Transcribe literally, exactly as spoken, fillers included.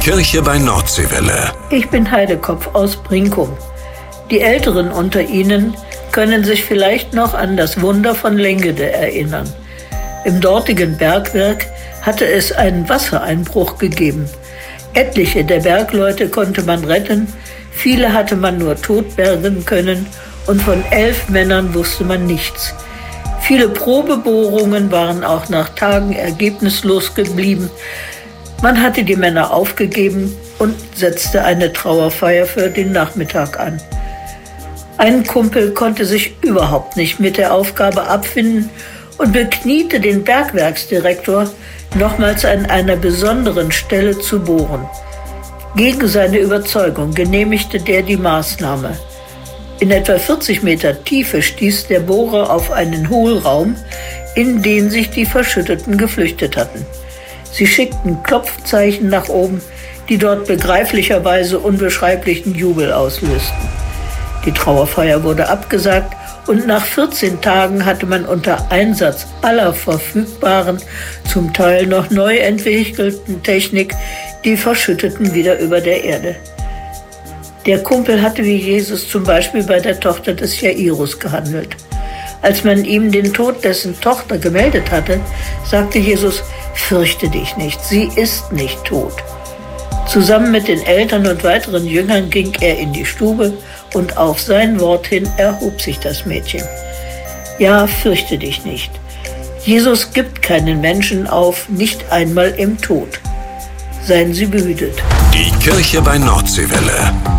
Kirche bei Nordseewelle. Ich bin Heidekopf aus Brinkum. Die Älteren unter Ihnen können sich vielleicht noch an das Wunder von Lengede erinnern. Im dortigen Bergwerk hatte es einen Wassereinbruch gegeben. Etliche der Bergleute konnte man retten, viele hatte man nur tot bergen können und von elf Männern wusste man nichts. Viele Probebohrungen waren auch nach Tagen ergebnislos geblieben. Man hatte die Männer aufgegeben und setzte eine Trauerfeier für den Nachmittag an. Ein Kumpel konnte sich überhaupt nicht mit der Aufgabe abfinden und bekniete den Bergwerksdirektor, nochmals an einer besonderen Stelle zu bohren. Gegen seine Überzeugung genehmigte der die Maßnahme. In etwa vierzig Meter Tiefe stieß der Bohrer auf einen Hohlraum, in den sich die Verschütteten geflüchtet hatten. Sie schickten Klopfzeichen nach oben, die dort begreiflicherweise unbeschreiblichen Jubel auslösten. Die Trauerfeier wurde abgesagt und nach vierzehn Tagen hatte man unter Einsatz aller verfügbaren, zum Teil noch neu entwickelten Technik die Verschütteten wieder über der Erde. Der Kumpel hatte wie Jesus zum Beispiel bei der Tochter des Jairus gehandelt. Als man ihm den Tod dessen Tochter gemeldet hatte, sagte Jesus: Fürchte dich nicht, sie ist nicht tot. Zusammen mit den Eltern und weiteren Jüngern ging er in die Stube und auf sein Wort hin erhob sich das Mädchen. Ja, fürchte dich nicht. Jesus gibt keinen Menschen auf, nicht einmal im Tod. Seien Sie behütet. Die Kirche bei Nordseewelle.